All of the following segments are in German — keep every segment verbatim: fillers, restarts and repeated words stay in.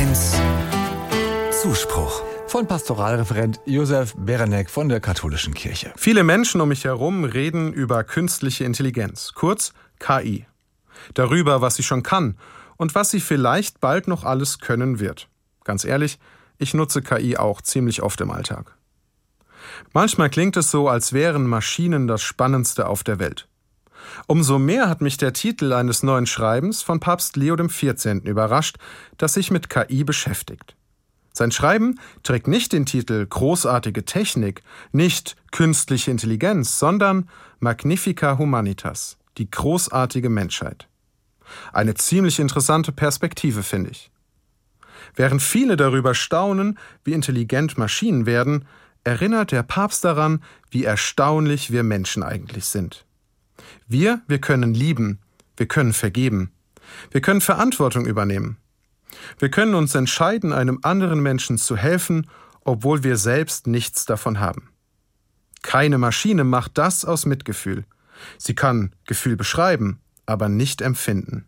eins Zuspruch von Pastoralreferent Josef Berenek von der Katholischen Kirche. Viele Menschen um mich herum reden über künstliche Intelligenz, kurz K I. Darüber, was sie schon kann und was sie vielleicht bald noch alles können wird. Ganz ehrlich, ich nutze K I auch ziemlich oft im Alltag. Manchmal klingt es so, als wären Maschinen das Spannendste auf der Welt. Umso mehr hat mich der Titel eines neuen Schreibens von Papst Leo der vierzehnte. überrascht, das sich mit K I beschäftigt. Sein Schreiben trägt nicht den Titel Großartige Technik, nicht Künstliche Intelligenz, sondern Magnifica Humanitas, die großartige Menschheit. Eine ziemlich interessante Perspektive, finde ich. Während viele darüber staunen, wie intelligent Maschinen werden, erinnert der Papst daran, wie erstaunlich wir Menschen eigentlich sind. Wir, wir können lieben, wir können vergeben, wir können Verantwortung übernehmen. Wir können uns entscheiden, einem anderen Menschen zu helfen, obwohl wir selbst nichts davon haben. Keine Maschine macht das aus Mitgefühl. Sie kann Gefühl beschreiben, aber nicht empfinden.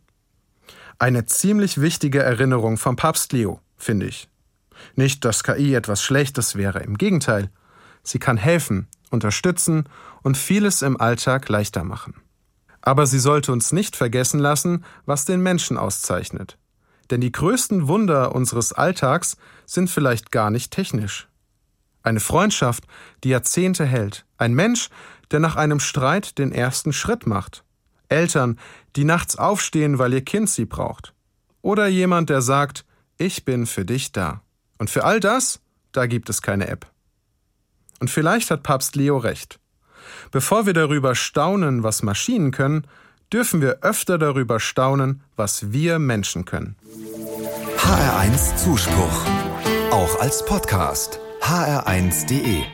Eine ziemlich wichtige Erinnerung vom Papst Leo, finde ich. Nicht, dass K I etwas Schlechtes wäre, im Gegenteil. Sie kann helfen, unterstützen und vieles im Alltag leichter machen. Aber sie sollte uns nicht vergessen lassen, was den Menschen auszeichnet. Denn die größten Wunder unseres Alltags sind vielleicht gar nicht technisch. Eine Freundschaft, die Jahrzehnte hält. Ein Mensch, der nach einem Streit den ersten Schritt macht. Eltern, die nachts aufstehen, weil ihr Kind sie braucht. Oder jemand, der sagt, ich bin für dich da. Und für all das, da gibt es keine App. Und vielleicht hat Papst Leo recht. Bevor wir darüber staunen, was Maschinen können, dürfen wir öfter darüber staunen, was wir Menschen können. H R eins Zuspruch. Auch als Podcast. h r eins punkt d e